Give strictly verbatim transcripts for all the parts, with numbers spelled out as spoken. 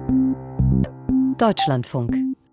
Deutschlandfunk.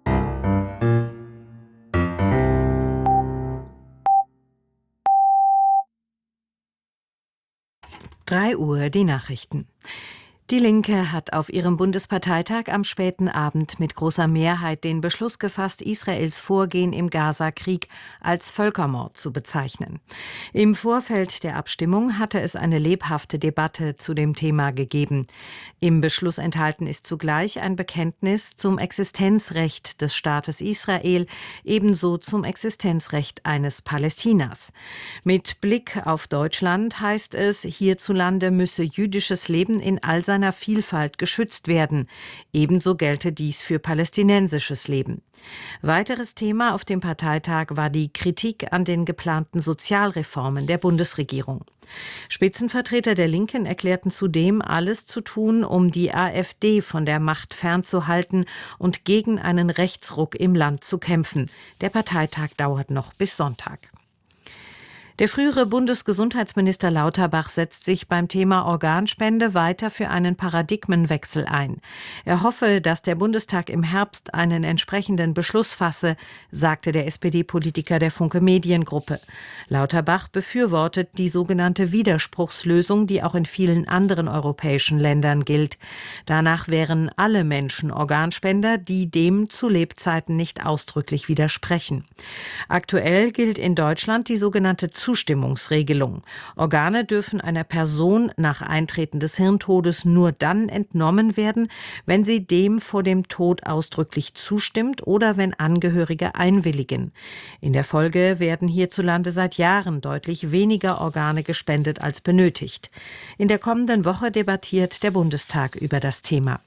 drei Uhr die Nachrichten. Die Linke hat auf ihrem Bundesparteitag am späten Abend mit großer Mehrheit den Beschluss gefasst, Israels Vorgehen im Gaza-Krieg als Völkermord zu bezeichnen. Im Vorfeld der Abstimmung hatte es eine lebhafte Debatte zu dem Thema gegeben. Im Beschluss enthalten ist zugleich ein Bekenntnis zum Existenzrecht des Staates Israel, ebenso zum Existenzrecht eines Palästinas. Mit Blick auf Deutschland heißt es, hierzulande müsse jüdisches Leben in all seiner Vielfalt geschützt werden. Ebenso gelte dies für palästinensisches Leben. Weiteres Thema auf dem Parteitag war die Kritik an den geplanten Sozialreformen der Bundesregierung. Spitzenvertreter der Linken erklärten zudem, alles zu tun, um die AfD von der Macht fernzuhalten und gegen einen Rechtsruck im Land zu kämpfen. Der Parteitag dauert noch bis Sonntag. Der frühere Bundesgesundheitsminister Lauterbach setzt sich beim Thema Organspende weiter für einen Paradigmenwechsel ein. Er hoffe, dass der Bundestag im Herbst einen entsprechenden Beschluss fasse, sagte der S P D-Politiker der Funke Mediengruppe. Lauterbach befürwortet die sogenannte Widerspruchslösung, die auch in vielen anderen europäischen Ländern gilt. Danach wären alle Menschen Organspender, die dem zu Lebzeiten nicht ausdrücklich widersprechen. Aktuell gilt in Deutschland die sogenannte Zustimmungsregelung. Organe dürfen einer Person nach Eintreten des Hirntodes nur dann entnommen werden, wenn sie dem vor dem Tod ausdrücklich zustimmt oder wenn Angehörige einwilligen. In der Folge werden hierzulande seit Jahren deutlich weniger Organe gespendet als benötigt. In der kommenden Woche debattiert der Bundestag über das Thema.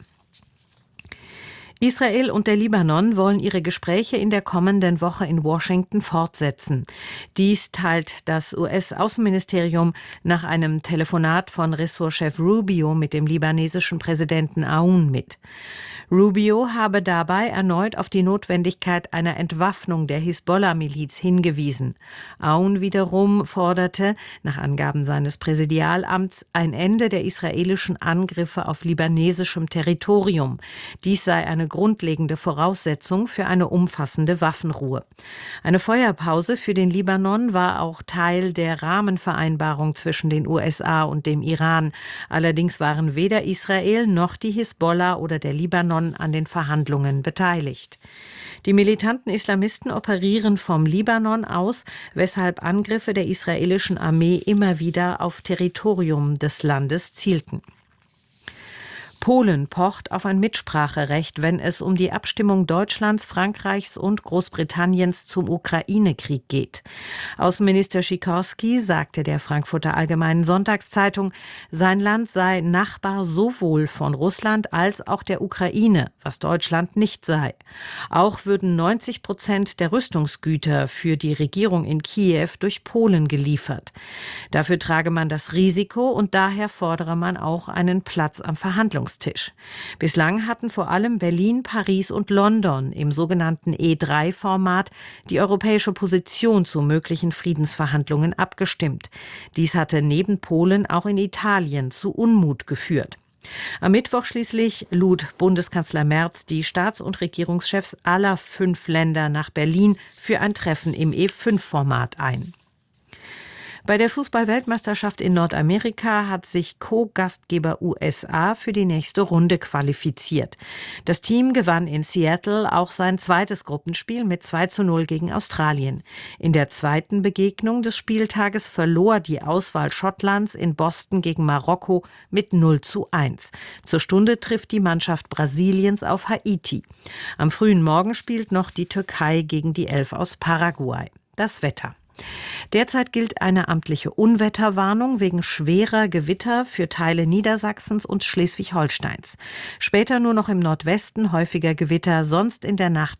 Israel und der Libanon wollen ihre Gespräche in der kommenden Woche in Washington fortsetzen. Dies teilt das U S-Außenministerium nach einem Telefonat von Ressortchef Rubio mit dem libanesischen Präsidenten Aoun mit. Rubio habe dabei erneut auf die Notwendigkeit einer Entwaffnung der Hisbollah-Miliz hingewiesen. Aoun wiederum forderte, nach Angaben seines Präsidialamts, ein Ende der israelischen Angriffe auf libanesischem Territorium. Dies sei eine grundlegende Voraussetzung für eine umfassende Waffenruhe. Eine Feuerpause für den Libanon war auch Teil der Rahmenvereinbarung zwischen den U S A und dem Iran. Allerdings waren weder Israel noch die Hisbollah oder der Libanon an den Verhandlungen beteiligt. Die militanten Islamisten operieren vom Libanon aus, weshalb Angriffe der israelischen Armee immer wieder auf Territorium des Landes zielten. Polen pocht auf ein Mitspracherecht, wenn es um die Abstimmung Deutschlands, Frankreichs und Großbritanniens zum Ukraine-Krieg geht. Außenminister Sikorski sagte der Frankfurter Allgemeinen Sonntagszeitung, sein Land sei Nachbar sowohl von Russland als auch der Ukraine, was Deutschland nicht sei. Auch würden neunzig Prozent der Rüstungsgüter für die Regierung in Kiew durch Polen geliefert. Dafür trage man das Risiko und daher fordere man auch einen Platz am Verhandlungstisch. Bislang hatten vor allem Berlin, Paris und London im sogenannten E drei Format die europäische Position zu möglichen Friedensverhandlungen abgestimmt. Dies hatte neben Polen auch in Italien zu Unmut geführt. Am Mittwoch schließlich lud Bundeskanzler Merz die Staats- und Regierungschefs aller fünf Länder nach Berlin für ein Treffen im E fünf Format ein. Bei der Fußball-Weltmeisterschaft in Nordamerika hat sich Co-Gastgeber U S A für die nächste Runde qualifiziert. Das Team gewann in Seattle auch sein zweites Gruppenspiel mit zwei zu null gegen Australien. In der zweiten Begegnung des Spieltages verlor die Auswahl Schottlands in Boston gegen Marokko mit null zu eins. Zur Stunde trifft die Mannschaft Brasiliens auf Haiti. Am frühen Morgen spielt noch die Türkei gegen die Elf aus Paraguay. Das Wetter. Derzeit gilt eine amtliche Unwetterwarnung wegen schwerer Gewitter für Teile Niedersachsens und Schleswig-Holsteins. Später nur noch im Nordwesten häufiger Gewitter, sonst in der Nacht